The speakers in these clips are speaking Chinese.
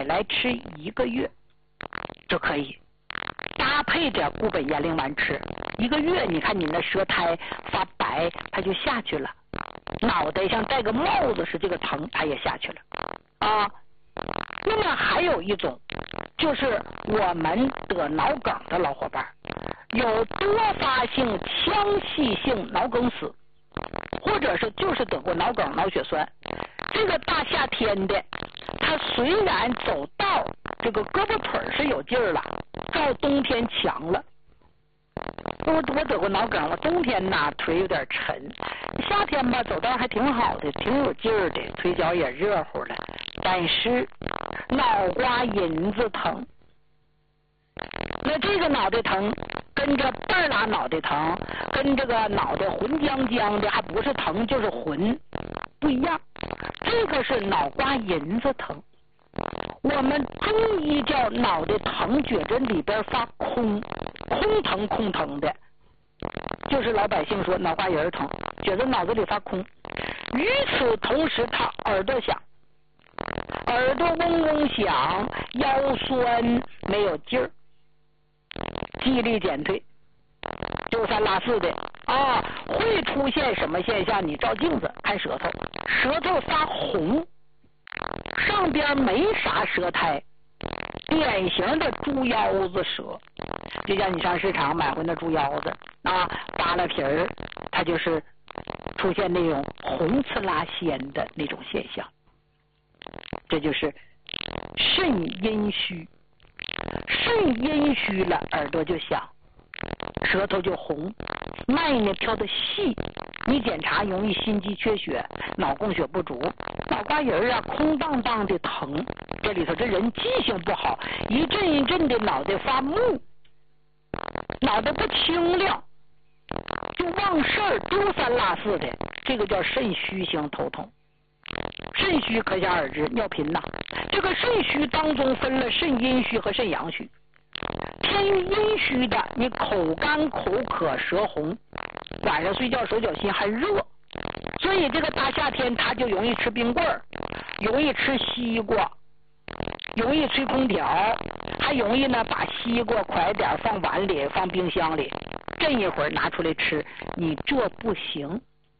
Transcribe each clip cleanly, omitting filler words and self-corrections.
来吃1个月就可以，搭配着固本延龄丸吃1个月，你看你那舌苔发白，它就下去了，脑袋像戴个帽子似的，这个疼它也下去了啊。那么还有一种，就是我们得脑梗的老伙伴，有多发性腔隙性脑梗死，或者是就是得过脑梗、脑血栓，这个大夏天的，他虽然走道这个胳膊腿是有劲儿了，到冬天强了。我得过脑梗，我冬天呐腿有点沉，夏天吧走道还挺好的，挺有劲儿的，腿脚也热乎了，但是脑瓜银子疼。那这个脑袋疼跟着半拉脑袋疼，跟这个脑袋浑浆浆的，还不是疼就是浑，不一样。这个是脑瓜银子疼，我们中医叫脑袋疼，觉着里边发空疼的，就是老百姓说脑瓜仁疼，觉得脑子里发空。与此同时，他耳朵响，耳朵嗡嗡响，腰酸没有劲儿，记忆力减退，丢三落四的啊，会出现什么现象？你照镜子看舌头，舌头发红，上边没啥舌苔，典型的猪腰子舌。就像你上市场买回那猪腰子啊，扒了皮儿，它就是出现那种红刺拉鲜的那种现象。这就是肾阴虚，肾阴虚了，耳朵就响，舌头就红，脉呢跳得细，你检查容易心肌缺血、脑供血不足，脑瓜仁啊空荡荡的疼，这里头这人记性不好，一阵一阵的脑袋发木，脑袋不清亮，就忘事儿，丢三落四的，这个叫肾虚型头痛。肾虚可想而知，尿频呐。这个肾虚当中分了肾阴虚和肾阳虚。偏阴虚的，你口干口渴舌红，晚上睡觉手脚心还热，所以这个大夏天他就容易吃冰棍儿，容易吃西瓜，容易吹空调，还容易呢把西瓜快点放碗里放冰箱里，震一会儿拿出来吃，你这不行。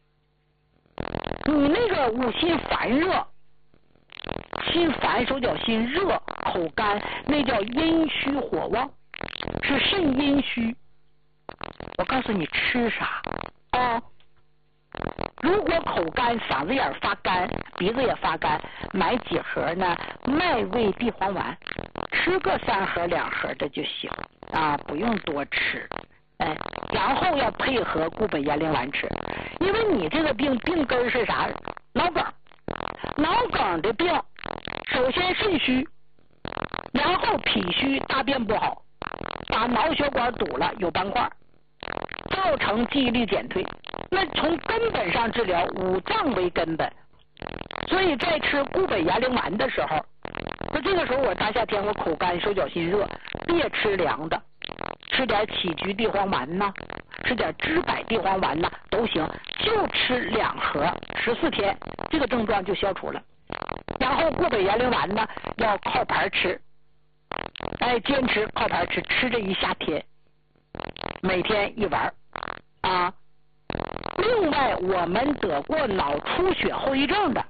你那个五心烦热，心烦手脚心热口干，那叫阴虚火旺，是肾阴虚。我告诉你吃啥啊？如果口干嗓子眼发干鼻子也发干，买几盒呢麦味地黄丸，吃个3盒2盒的就行啊，不用多吃。然后要配合固本延龄丸吃，因为你这个病根是啥？脑梗。脑梗的病，首先肾虚，然后脾虚，大便不好，把脑血管堵了，有斑块，造成记忆力减退。那从根本上治疗，五脏为根本。所以在吃固本延龄丸的时候，那这个时候我大夏天我口干手脚心热，别吃凉的，吃点杞菊地黄丸呐，吃点知柏地黄丸呐都行，就吃2盒，14天，这个症状就消除了。然后固本延龄丸呢要靠盘吃，坚持靠盘吃，吃这一夏天，每天1丸啊。另外，我们得过脑出血后遗症的，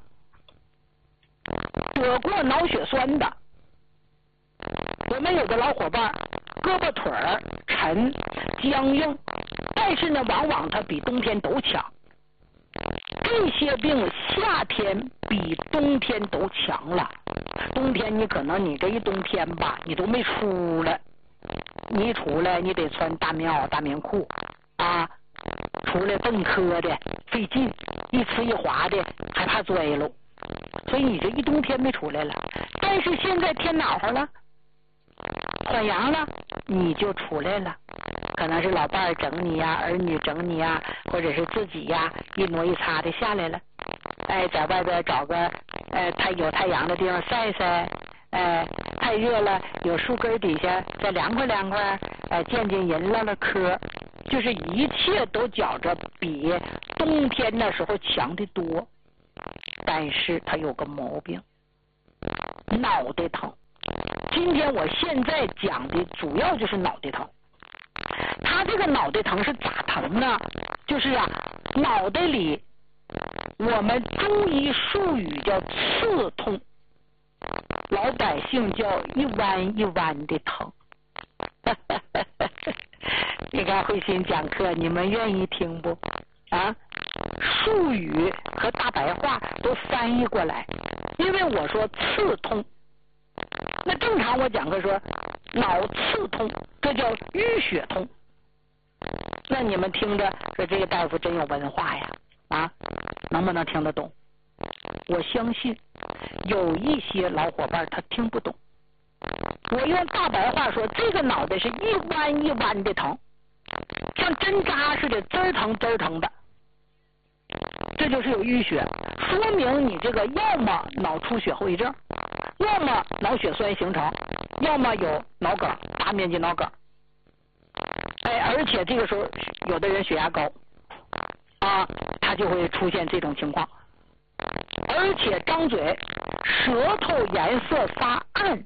得过脑血栓的，我们有的老伙伴胳膊腿儿沉僵硬，但是呢往往它比冬天都强，这些病夏天比冬天都强了。冬天你可能你这一冬天吧你都没出来，你一出来你得穿大棉袄大棉裤啊，出来蹬磕的费劲，一呲一滑的还怕摔喽，所以你这一冬天没出来了。但是现在天暖和了，缓阳了，你就出来了，可能是老伴儿整你呀，儿女整你呀，或者是自己呀一挪一擦的下来了，在外边找个有太阳的地方晒晒，太热了有树根底下再凉快凉快，见人唠唠嗑，就是一切都觉着比冬天那时候强得多。但是他有个毛病，脑袋疼。 今天我现在讲的主要就是脑袋疼。他这个脑袋疼是咋疼呢？就是啊，脑袋里我们中医术语叫刺痛，老百姓叫一弯一弯的疼。你看慧心讲课，你们愿意听不？啊，术语和大白话都翻译过来，因为我说刺痛，那正常我讲课说脑刺痛，这叫淤血痛。那你们听着说这个大夫真有文化呀，啊，能不能听得懂？我相信有一些老伙伴他听不懂。我用大白话说，这个脑袋是一弯一弯的疼，像针扎似的，滋儿疼滋儿疼的，这就是有淤血，说明你这个要么脑出血后遗症，要么脑血栓形成，要么有脑梗，大面积脑梗。而且这个时候有的人血压高啊，他就会出现这种情况，而且张嘴舌头颜色发暗，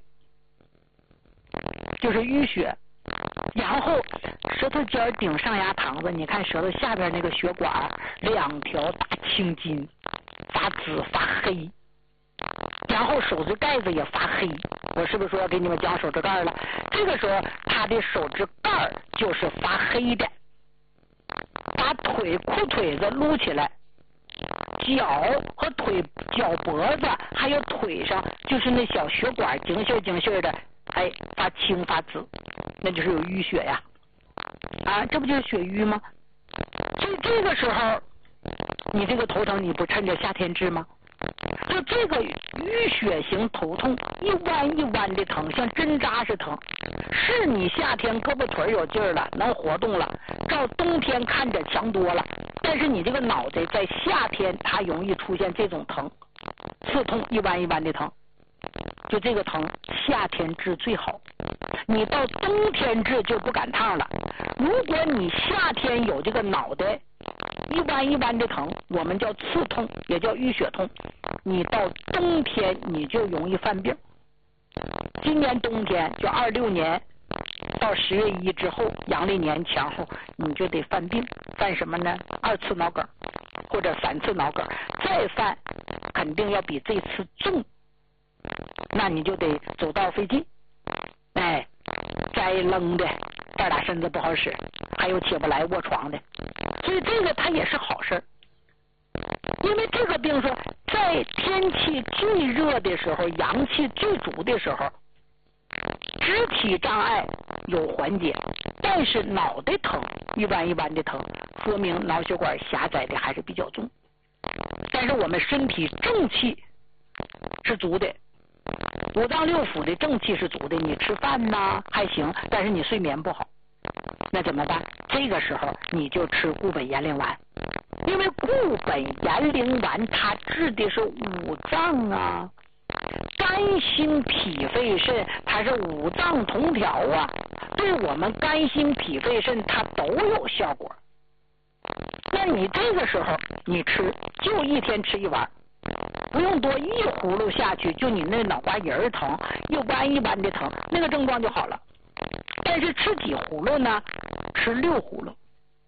就是淤血，然后舌头尖顶上牙膛子，你看舌头下边那个血管两条大青筋，发紫发黑，然后手指盖子也发黑。我是不是说要给你们讲手指盖了？这个时候他的手指盖就是发黑的，把裤腿子撸起来，脚和腿脚脖子还有腿上就是那小血管精细的，发青发紫，那就是有淤血呀。啊，这不就是血瘀吗？所以这个时候你这个头疼，你不趁着夏天治吗？就这个淤血型头痛，一弯一弯的疼，像针扎似疼，是你夏天胳膊腿有劲儿了，能活动了，照冬天看着强多了。但是你这个脑袋在夏天它容易出现这种疼，刺痛一弯一弯的疼，就这个疼夏天治最好，你到冬天治就不赶趟了。如果你夏天有这个脑袋一弯一弯的疼，我们叫刺痛，也叫淤血痛，你到冬天你就容易犯病。今年冬天就26年到10月1之后，阳历年前后，你就得犯病。犯什么呢？2次脑梗或者3次脑梗，再犯肯定要比这次重，那你就得走道费劲，栽扔的，大打身子不好使，还有起不来卧床的。所以这个它也是好事，因为这个病说在天气最热的时候，阳气最足的时候，肢体障碍有缓解，但是脑袋疼一弯一弯的疼，说明脑血管狭窄的还是比较重。但是我们身体正气是足的，五脏六腑的正气是足的，你吃饭呢还行，但是你睡眠不好，那怎么办？这个时候你就吃固本延龄丸，因为固本延龄丸它治的是五脏啊，肝心脾肺肾它是五脏同调啊，对我们肝心脾肺肾它都有效果。那你这个时候你吃就一天吃1丸，不用多，一葫芦下去，就你那脑瓜仁疼一弯一弯的疼，那个症状就好了。但是吃几葫芦呢？吃6葫芦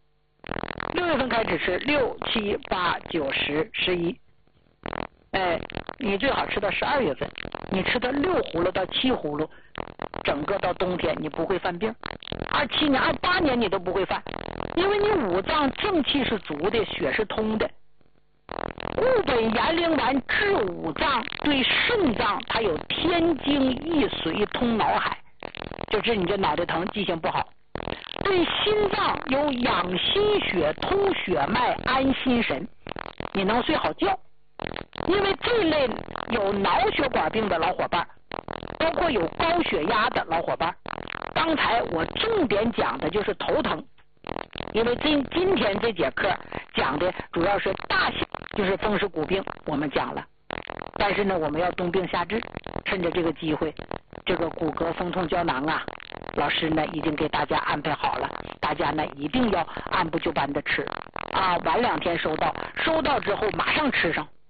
，6月份开始吃，6、7、8、9、10、11，你最好吃到12月份，你吃到6葫芦到7葫芦，整个到冬天你不会犯病，27年、28年你都不会犯，因为你五脏正气是足的，血是通的。固本延龄丸治五脏，对肾脏它有天经地髓通脑海，就治你这脑袋疼记性不好。对心脏有养心血通血脉安心神，你能睡好觉。因为这类有脑血管病的老伙伴，包括有高血压的老伙伴，刚才我重点讲的就是头疼，因为今天这节课讲的主要是大型，就是风湿骨病我们讲了，但是呢我们要冬病夏治，趁着这个机会，这个骨骼风痛胶囊啊，老师呢已经给大家安排好了，大家呢一定要按部就班的吃啊，晚2天收到之后马上吃上。